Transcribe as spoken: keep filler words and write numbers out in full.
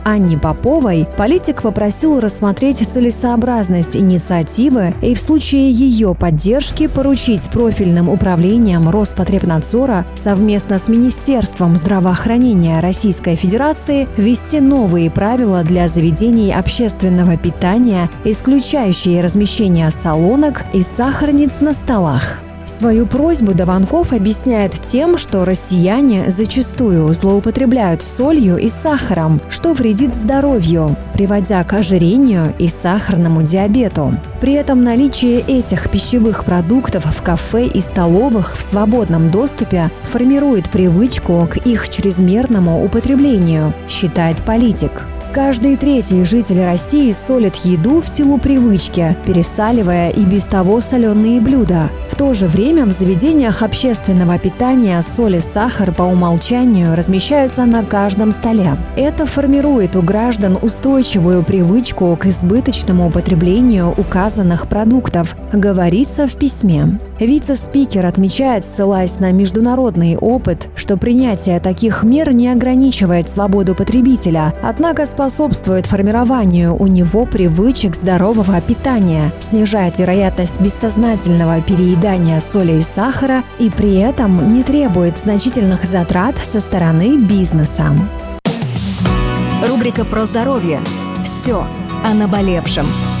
Анне Поповой, политик попросил рассмотреть целесообразность инициативы и в случае ее поддержки поручить профильным управлениям Роспотребнадзора совместно с Министерством здравоохранения Российской Федерации ввести новые правила для заведений общественного питания, исключающие размещение солонок и сахарниц на столах. Свою просьбу Дованков объясняет тем, что россияне зачастую злоупотребляют солью и сахаром, что вредит здоровью, приводя к ожирению и сахарному диабету. При этом наличие этих пищевых продуктов в кафе и столовых в свободном доступе формирует привычку к их чрезмерному употреблению, считает политик. Каждый третий житель России солит еду в силу привычки, пересаливая и без того соленые блюда. В то же время в заведениях общественного питания соль и сахар по умолчанию размещаются на каждом столе. Это формирует у граждан устойчивую привычку к избыточному употреблению указанных продуктов, говорится в письме. Вице-спикер отмечает, ссылаясь на международный опыт, что принятие таких мер не ограничивает свободу потребителя, однако способствует формированию у него привычек здорового питания, снижает вероятность бессознательного переедания соли и сахара и при этом не требует значительных затрат со стороны бизнеса. Рубрика про здоровье. Все о наболевшем.